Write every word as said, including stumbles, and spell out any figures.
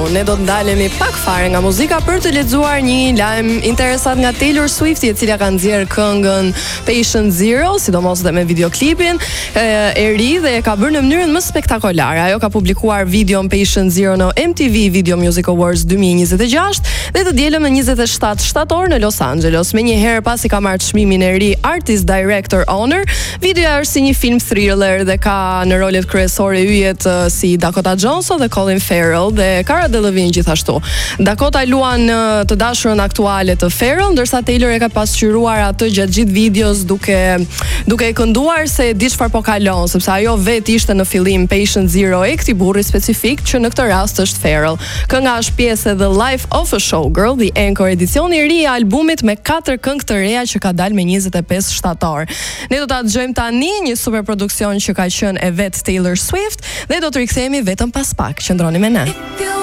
ne do të ndalemi pak fare nga muzika për të lexuar një lajm interesant nga Taylor Swift, e cila ka nxjerr këngën Patient Zero, sidomos dhe me videoklipin e, e ri dhe e ka bërë në mënyrën më spektakolare. Ajo ka publikuar videon Patient Zero në M T V Video Music Awards dy mijë e njëzet e gjashtë dhe të dielën në njëzet e shtatë shtator në Los Angeles. Menjëherë pasi ka marrë çmimin e ri Artist Director Honor, videoja është si një film thriller dhe ka në rolet kryesore yjet uh, si Dakota Johnson dhe Colin Farrell dhe Cara Delevingne gjithashtu. Dakota luan uh, të dashurën aktuale të Farrell, ndërsa Taylor e ka pasqyruar atë gjatë gjithë videos duke duke e kënduar se di çfarë po kalon, sepse ajo vetë ishte në fillim Patient Zero e këtij burri specifik që në këtë rast është Farrell. Kënga është pjesë e The Life of a Showgirl, The Anchor, edicioni i ri i albumit me katër këngë të reja që ka dalë me njëzet e pesë shtator. Ne do ta dëgjojmë tani një super produksion që ka qenë e vet Taylor Swift dhe do të rikthehemi vetëm pas pak. Qëndroni me ne.